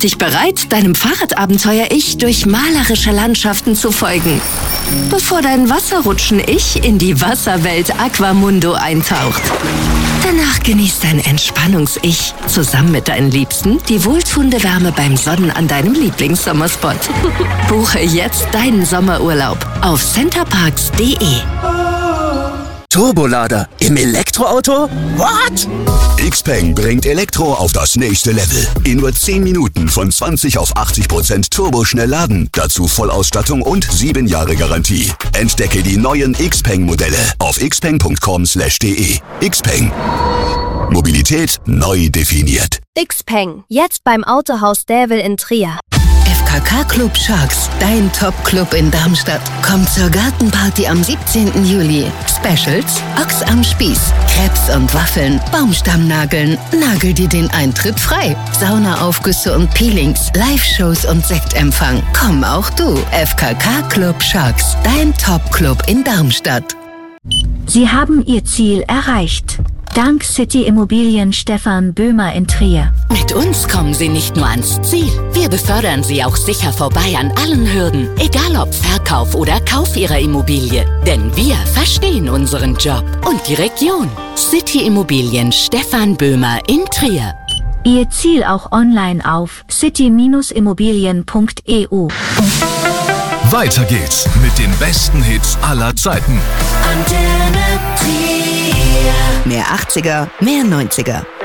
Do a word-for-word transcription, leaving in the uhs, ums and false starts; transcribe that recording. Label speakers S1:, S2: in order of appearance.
S1: dich bereit, deinem Fahrradabenteuer-Ich durch malerische Landschaften zu folgen, bevor dein Wasserrutschen-Ich in die Wasserwelt Aquamundo eintaucht. Danach genießt dein Entspannungs-Ich zusammen mit deinen Liebsten die wohltuende Wärme beim Sonnen an deinem Lieblingssommerspot. Buche jetzt deinen Sommerurlaub auf centerparks punkt de.
S2: Turbolader im Elektroauto? What?
S3: Xpeng bringt Elektro auf das nächste Level. In nur zehn Minuten von zwanzig auf achtzig Prozent turboschnell laden. Dazu Vollausstattung und sieben Jahre Garantie. Entdecke die neuen Xpeng-Modelle auf xpeng punkt com slash de. Xpeng. Mobilität neu definiert.
S4: Xpeng. Jetzt beim Autohaus Dävel in Trier.
S1: F K K Club Sharks, dein Top-Club in Darmstadt. Kommt zur Gartenparty am siebzehnten Juli. Specials, Ochs am Spieß, Crepes und Waffeln, Baumstammnageln, nagel dir den Eintritt frei. Saunaaufgüsse und Peelings, Live-Shows und Sektempfang. Komm auch du, F K K Club Sharks, dein Top-Club in Darmstadt.
S5: Sie haben Ihr Ziel erreicht. Dank City Immobilien Stefan Böhmer in Trier.
S1: Mit uns kommen Sie nicht nur ans Ziel, wir befördern Sie auch sicher vorbei an allen Hürden, egal ob Verkauf oder Kauf Ihrer Immobilie. Denn wir verstehen unseren Job und die Region. City Immobilien Stefan Böhmer in Trier.
S5: Ihr Ziel auch online auf city Bindestrich immobilien punkt e u.
S6: Weiter geht's mit den besten Hits aller Zeiten.
S1: Mehr achtziger, mehr neunziger.